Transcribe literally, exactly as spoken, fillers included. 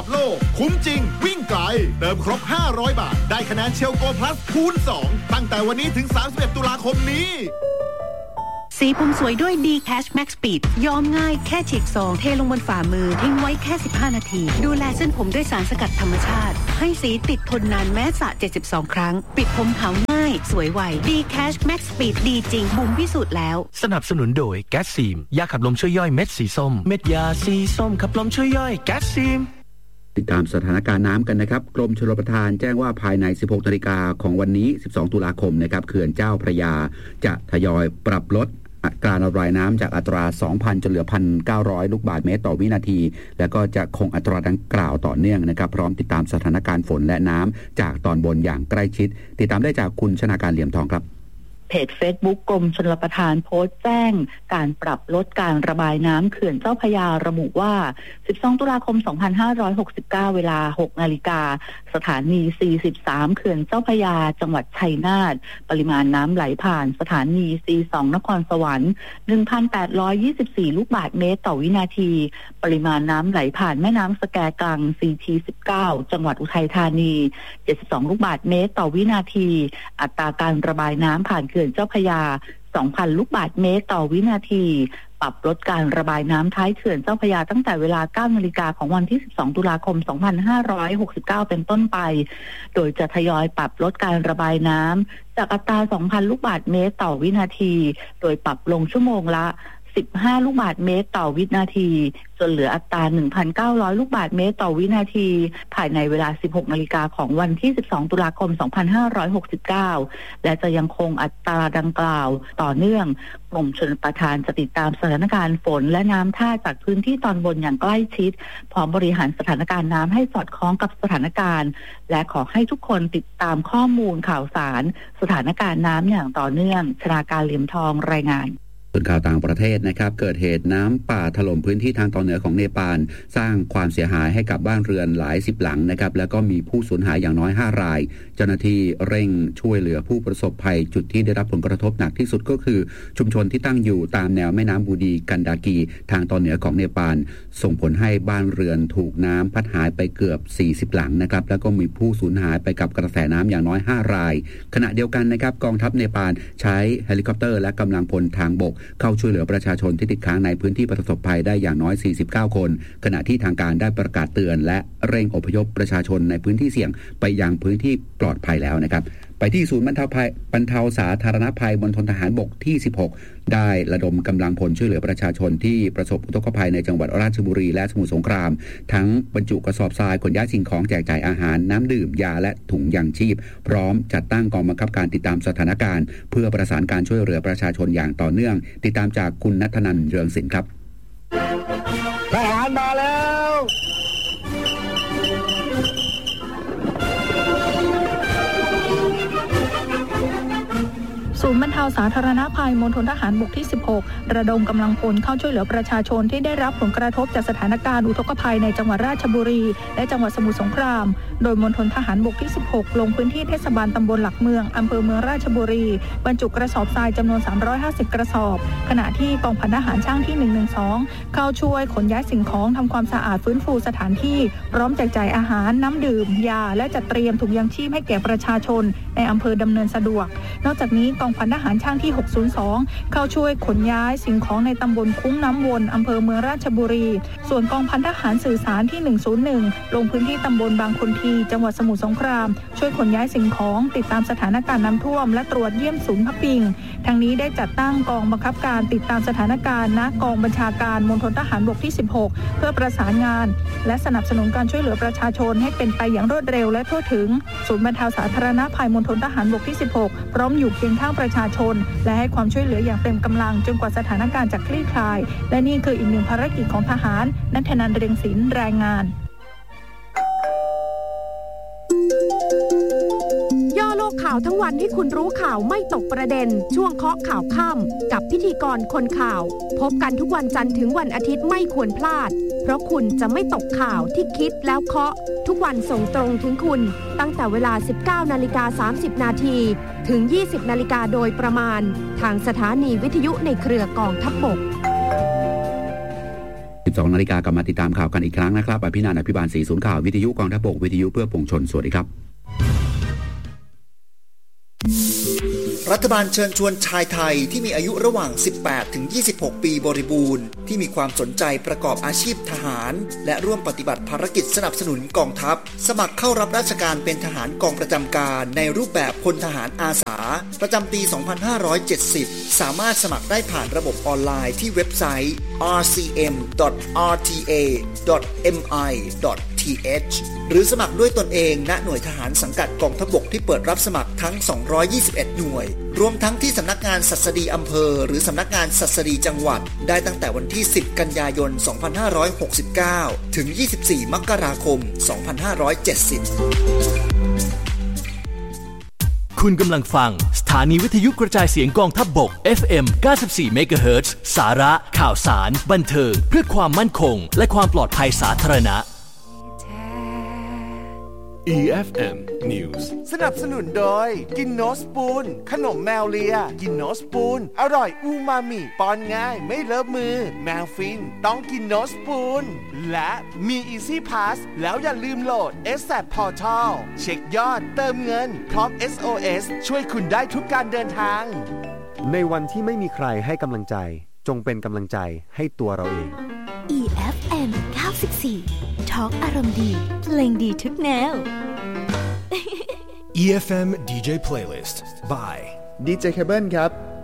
โลกคุ้มจริงวิ่งไกลเติมครบห้าร้อยบาทได้คะแนนเชลโกพลัสคูณสองตั้งแต่วันนี้ถึงสามสิบเอ็ดตุลาคมนี้สีผมสวยด้วย D Cash Max Speed ย้อมง่ายแค่ฉีกซองเทลงบนฝ่ามือทิ้งไว้แค่สิบห้านาทีดูแลเส้นผมด้วยสารสกัดธรรมชาติให้สีติดทนนานแม้สระเจ็ดสิบสองครั้งปิดผมขาวง่ายสวยไว D Cash Max Speed ดีจริงบุ๋มพิสูจน์แล้วสนับสนุนโดยแก๊สซีมยาขับลมช่วยย่อยเม็ดสีส้มเม็ดยาสีส้มขับลมช่วยย่อยแก๊สซีมติดตามสถานการณ์น้ำกันนะครับกรมชลประทานแจ้งว่าภายในสิบหกนาฬิกาของวันนี้สิบสองตุลาคมนะครับเขื่อนเจ้าพระยาจะทยอยปรับลดการระบายน้ำจากอัตรา สองพัน จนเหลือ หนึ่งพันเก้าร้อย ลูกบาศก์เมตรต่อวินาทีแล้วก็จะคงอัตราดังกล่าวต่อเนื่องนะครับพร้อมติดตามสถานการณ์ฝนและน้ำจากตอนบนอย่างใกล้ชิดติดตามได้จากคุณชนาการเหลี่ยมทองครับเพจ Facebook กรมชลประทานโพสต์แจ้งการปรับลดการระบายน้ำเขื่อนเจ้าพระยาระบุว่าสิบสองตุลาคมสองพันห้าร้อยหกสิบเก้าเวลา หกนาฬิกาสถานีสี่สิบสามเขื่อนเจ้าพระยาจังหวัดชัยนาทปริมาณน้ำไหลผ่านสถานี สี่สิบสอง นครสวรรค์ หนึ่งพันแปดร้อยยี่สิบสี่ ลูกบาศก์เมตรต่อวินาทีปริมาณน้ำไหลผ่านแม่น้ำสแกกลัง ซี ที สิบเก้า จังหวัดอุทัยธานีเจ็ดสิบสอง ลูกบาศก์เมตรต่อวินาทีอัตราการระบายน้ำผ่านเขื่อนเจ้าพระยาสองพัน ลูกบาศก์เมตรต่อวินาทีปรับลดการระบายน้ำท้ายเขื่อนเจ้าพระยาตั้งแต่เวลา เก้านาฬิกาของวันที่สิบสองตุลาคมสองพันห้าร้อยหกสิบเก้าเป็นต้นไปโดยจะทยอยปรับลดการระบายน้ำจากอัตรา สองพัน ลูกบาศก์เมตรต่อวินาทีโดยปรับลงชั่วโมงละสิบห้า ลูกบาศก์เมตรต่อวินาทีจนเหลืออัตรา หนึ่งพันเก้าร้อย ลูกบาศก์เมตรต่อวินาทีภายในเวลา สิบหกนาฬิกาของวันที่สิบสองตุลาคมสองพันห้าร้อยหกสิบเก้าและจะยังคงอัตราดังกล่าวต่อเนื่องกรมชลประทานจะติดตามสถานการณ์ฝนและน้ำท่าจากพื้นที่ตอนบนอย่างใกล้ชิดพร้อมบริหารสถานการณ์น้ำให้สอดคล้องกับสถานการณ์และขอให้ทุกคนติดตามข้อมูลข่าวสารสถานการณ์น้ำอย่างต่อเนื่องชนาการเหลี่ยมทองรายงานส่วนข่าวต่างประเทศนะครับเกิดเหตุน้ำป่าถล่มพื้นที่ทางตอนเหนือของเนปาลสร้างความเสียหายให้กับบ้านเรือนหลายสิบหลังนะครับแล้วก็มีผู้สูญหายอย่างน้อยห้ารายเจ้าหน้าที่เร่งช่วยเหลือผู้ประสบภัยจุดที่ได้รับผลกระทบหนักที่สุดก็คือชุมชนที่ตั้งอยู่ตามแนวแม่น้ำบูดีกันดากีทางตอนเหนือของเนปาลส่งผลให้บ้านเรือนถูกน้ำพัดหายไปเกือบสี่สิบหลังนะครับแล้วก็มีผู้สูญหายไปกับกระแสน้ำอย่างน้อยห้ารายขณะเดียวกันนะครับกองทัพเนปาลใช้เฮลิคอปเตอร์และกำลังพลทางบกเข้าช่วยเหลือประชาชนที่ติดค้างในพื้นที่ประสบภัยได้อย่างน้อยสี่สิบเก้าคนขณะที่ทางการได้ประกาศเตือนและเร่งอพยพประชาชนในพื้นที่เสี่ยงไปยังพื้นที่ปลอดภัยแล้วนะครับไปที่ศูนย์บรรเทาภัยบรรเทาสาธารณภัยมณฑลทหารบกที่สิบหกได้ระดมกำลังพลช่วยเหลือประชาชนที่ประสบอุทกภัยในจังหวัดราชบุรีและสมุทรสงครามทั้งบรรจุกระสอบทรายขนย้ายสิ่งของแจกจ่ายอาหารน้ำดื่มยาและถุงยางชีพพร้อมจัดตั้งกองบังคับการติดตามสถานการณ์เพื่อประสานการช่วยเหลือประชาชนอย่างต่อเนื่องติดตามจากคุณณัฐนันท์เรืองศิลป์ครับทหารมาแล้วศูนย์บรรเทาสาธารณภัยมณฑลทหารบกที่สิบหกระดมกำลังพลเข้าช่วยเหลือประชาชนที่ได้รับผลกระทบจากสถานการณ์อุทกภัยในจังหวัดราชบุรีและจังหวัดสมุทรสงครามโดยมณฑลทหารบกที่สิบหกลงพื้นที่เทศบาลตำบลหลักเมืองอำเภอเมืองราชบุรีบรรจุกระสอบทรายจำนวนสามร้อยห้าสิบกระสอบขณะที่กองพันทหารช่างที่หนึ่งหนึ่งสองเข้าช่วยขนย้ายสิ่งของทำความสะอาดฟื้นฟูสถานที่พร้อมแจกจ่ายอาหารน้ำดื่มยาและจัดเตรียมถุงยางชีพให้แก่ประชาชนในอำเภอดำเนินสะดวกนอกจากนี้กองพันทหารช่างที่หกศูนย์สองเข้าช่วยขนย้ายสิ่งของในตำบลคุ้งน้ำวนอำเภอเมืองราชบุรีส่วนกองพันทหารสื่อสารที่หนึ่งศูนย์หนึ่งลงพื้นที่ตำบลบางคนทีจังหวัดสมุทรสงครามช่วยขนย้ายสิ่งของติดตามสถานการณ์น้ำท่วมและตรวจเยี่ยมศูนย์พักพิงทางนี้ได้จัดตั้งกองบังคับการติดตามสถานการณ์ณกองบัญชาการมณฑลทหารบกที่สิบหกเพื่อประสานงานและสนับสนุนการช่วยเหลือประชาชนให้เป็นไปอย่างรวดเร็วและทั่วถึงศูนย์บรรเทาสาธารณภัยมณฑลทหารบกที่สิบหกพร้อมอยู่เคียงข้างประชาชนและให้ความช่วยเหลืออย่างเต็มกำลังจนกว่าสถานการณ์จะคลี่คลายและนี่คืออีกหนึ่งภารกิจของทหารณัฐนันท์ เรืองศิลป์รายงานย่อโลกข่าวทั้งวันให้คุณรู้ข่าวไม่ตกประเด็นช่วงเคาะข่าวค่ำกับพิธีกรคนข่าวพบกันทุกวันจันทร์ถึงวันอาทิตย์ไม่ควรพลาดเพราะคุณจะไม่ตกข่าวที่คิดแล้วเคาะทุกวันส่งตรงถึงคุณตั้งแต่เวลา สิบเก้านาฬิกาสามสิบนาทีถึง ยี่สิบนาฬิกาโดยประมาณทางสถานีวิทยุในเครือกองทัพบกบสองนาฬิกากลับมาติดตามข่าวกันอีกครั้งนะครับอภินันท์อภิบาลศรีศูนย์ข่าววิทยุกองทัพบกวิทยุเพื่อปวงชนสวัสดีครับรัฐบาลเชิญชวนชายไทยที่มีอายุระหว่าง สิบแปดถึงยี่สิบหก ปีบริบูรณ์ที่มีความสนใจประกอบอาชีพทหารและร่วมปฏิบัติภารกิจสนับสนุนกองทัพสมัครเข้ารับราชการเป็นทหารกองประจำการในรูปแบบพลทหารอาสาประจำปี สองพันห้าร้อยเจ็ดสิบ สามารถสมัครได้ผ่านระบบออนไลน์ที่เว็บไซต์ อาร์ ซี เอ็ม ดอท อาร์ ที เอ ดอท เอ็ม ไอ ดอท ที เอช หรือสมัครด้วยตนเองณหน่วยทหารสังกัดกองทัพบกที่เปิดรับสมัครทั้งสองร้อยยี่สิบเอ็ดหน่วยรวมทั้งที่สำนักงานศัสดีอำเภอหรือสำนักงานศัสดีจังหวัดได้ตั้งแต่วันที่สิบกันยายนสองพันห้าร้อยหกสิบเก้าถึงยี่สิบสี่มกราคมสองพันห้าร้อยเจ็ดสิบคุณกำลังฟังสถานีวิทยุกระจายเสียงกองทัพบก เอฟ เอ็ม เก้าสิบสี่ เมกะเฮิรตซ์ สาระข่าวสารบันเทิงเพื่อความมั่นคงและความปลอดภัยสาธารณะอี เอฟ เอ็ม News สนับสนุนโดยกินโนสปูนขนมแมวเลียกินโนสปูนอร่อยอูมามิป้อนง่ายไม่เลอะมือแมวฟินต้องกินโนสปูนและมี Easy Pass แล้วอย่าลืมโหลด เอส แอป Portal เช็คยอดเติมเงินพร้อม เอส โอ เอส ช่วยคุณได้ทุกการเดินทางในวันที่ไม่มีใครให้กำลังใจจงเป็นกำลังใจให้ตัวเราเองอี เอฟ เอ็ม เก้าสิบสี่ ทอล์กอารมณ์ดีเพลงดีทุกแนวอี เอฟ เอ็ม ดี เจ Playlist by ดี เจ Cable ครับ